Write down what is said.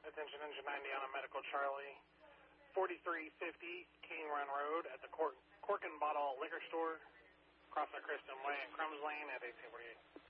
attention engine 90 on a medical Charlie, 4350 King Run Road at the Cork and Bottle Liquor Store, across the Kristen Way and Crumbs Lane at 1848.